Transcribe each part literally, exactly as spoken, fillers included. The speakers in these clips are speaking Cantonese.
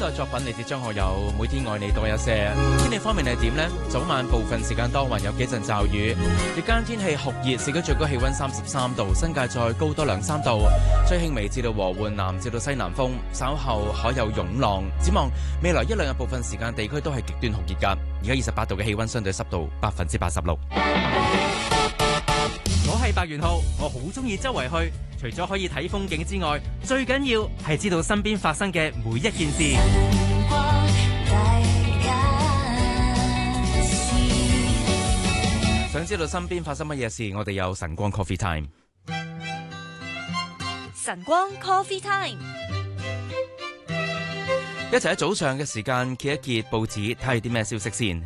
首作品嚟自張學友，每天愛你多一些。天氣方面係點呢？早晚部分時間多雲，有幾陣驟雨。日間天氣酷熱，市區最高氣溫三十三度，新界再高多兩三度。吹輕微至到和緩南至到西南風，稍後可有湧浪。展望未來一兩日部分時間地區都係極端酷熱㗎。而家二十八度嘅氣溫，相對濕度百分之八十六。 我係白元浩，我好中意周圍去，除咗可以睇風景之外，最緊要係知道身邊發生嘅每一件事。 想知道身邊發生乜嘢事，我哋有晨光 Coffee Time。 晨光 Coffee Time， 一齊喺早上嘅時間揭一揭報紙，睇下啲咩消息先。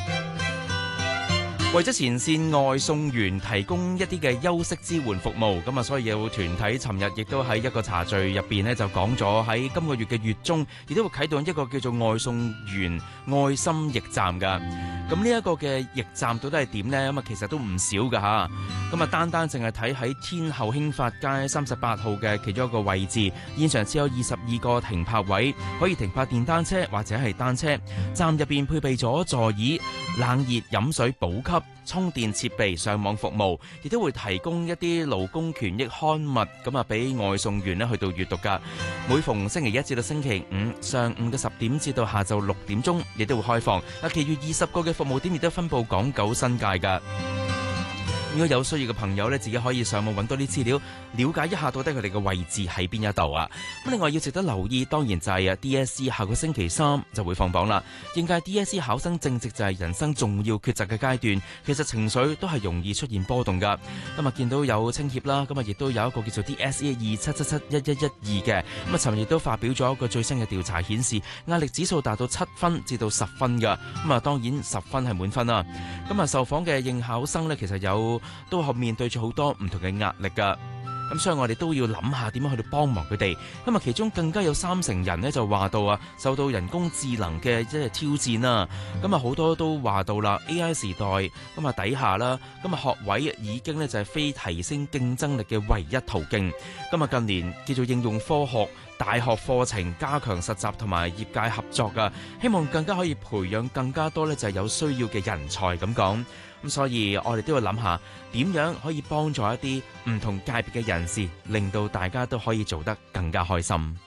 為咗前線外送員提供一啲嘅休息支援服務，咁啊，所以有團體尋日亦都喺一個茶敘入邊呢，就講咗喺今個月嘅月中，亦都會啟動一個叫做外送員愛心驛站噶。咁呢一個嘅驛站到底係點呢？咁啊，其實都唔少噶吓。咁啊，單單淨係睇喺天后興發街三十八號嘅其中一個位置，現場設有二十二個停泊位，可以停泊電單車或者係單車。站入邊配備咗座椅、冷熱飲水補給、充電設備、上網服務，亦都會提供一啲勞工權益刊物，咁啊俾外送員咧去到閱讀噶。每逢星期一至到星期五上午嘅十點至到下晝六點鐘，亦都會開放。啊，其餘二十個嘅服務點亦都分佈港九新界噶。如果有需要嘅朋友咧，自己可以上網揾多啲資料，了解一下到底佢哋嘅位置喺邊一度啊！咁另外要值得留意，當然就係啊 D S E 下個星期三就會放榜啦。應屆 D S E 考生正值就係人生重要抉擇嘅階段，其實情緒都係容易出現波動噶。今日見到有青協啦，咁啊亦都有一個叫做 D S E 二七七七一一一二嘅，咁啊尋日亦都發表咗一個最新嘅調查顯示，壓力指數達到七分至到十分噶。咁啊當然十分係滿分啦。咁啊受訪嘅應考生呢，其實有都係面對住好多唔同嘅壓力噶，咁所以我哋都要諗下點樣去到幫忙佢哋。咁啊，其中更加有三成人呢就話到啊，受到人工智能嘅即係挑戰啦。咁啊，好多都話到啦 ，A I 時代咁啊底下啦，咁啊學位已經呢就係非提升競爭力嘅唯一途徑。咁啊，近年叫做應用科學大學課程加強實習同埋業界合作噶，希望更加可以培養更加多呢就係有需要嘅人才咁講。咁所以我哋都要諗下點樣可以幫助一啲唔同界別嘅人士，令到大家都可以做得更加開心。